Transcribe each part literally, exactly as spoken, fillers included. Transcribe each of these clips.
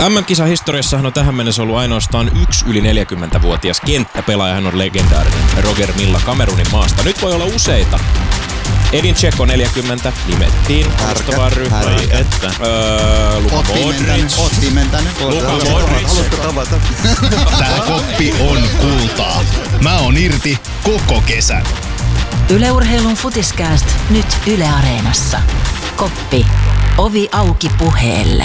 M M-kisahistoriassahan on tähän mennessä ollut ainoastaan yksi yli neljäkymmentävuotias kenttäpelaaja. Hän on legendaarinen Roger Milla Kamerunin maasta. Nyt voi olla useita. Edin Dzeko neljäkymmentä nimettiin vastaavaan ryhmään. Että öö, Luka Modric. Otti mentänyt. Luka Modric. Haluatko tavata? Tää koppi on kultaa. Mä oon irti koko kesän. Yle Urheilun Futiskääst nyt Yle Areenassa. Koppi. Ovi auki puheelle.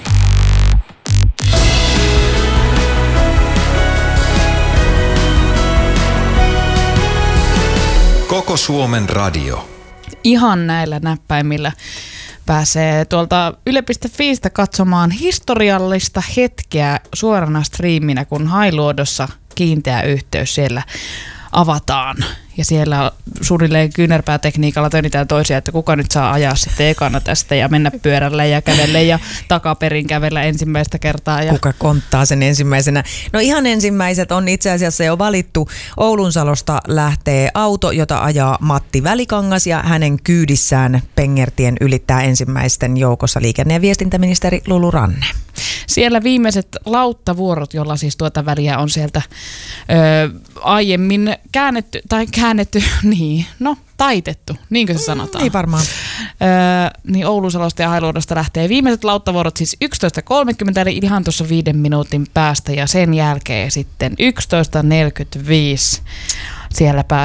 Koko Suomen radio. Ihan näillä näppäimillä pääsee tuolta yle piste fiistä katsomaan historiallista hetkeä suorana striiminä, kun Hailuodossa kiinteä yhteys siellä avataan. Ja siellä suunnilleen kyynärpäätekniikalla tönitään toisia, että kuka nyt saa ajaa sitten ekana tästä ja mennä pyörällä ja kävellä ja takaperin kävellä ensimmäistä kertaa. Ja kuka konttaa sen ensimmäisenä? No ihan ensimmäiset on itse asiassa jo valittu. Oulunsalosta lähtee auto, jota ajaa Matti Välikangas ja hänen kyydissään Pengertien ylittää ensimmäisten joukossa liikenne- ja viestintäministeri Lulu Ranne. Siellä viimeiset lauttavuorot, jolla siis tuota väliä on sieltä ö, aiemmin käännetty, tai käännetty, niin, no taitettu, niinkö se sanotaan? Niin varmaan. Öö, niin Oulunsalosta ja Hailuodosta lähtee viimeiset lauttavuorot siis yksitoista kolmekymmentä, eli ihan tuossa viiden minuutin päästä, ja sen jälkeen sitten yksitoista neljäkymmentäviisi siellä pääsee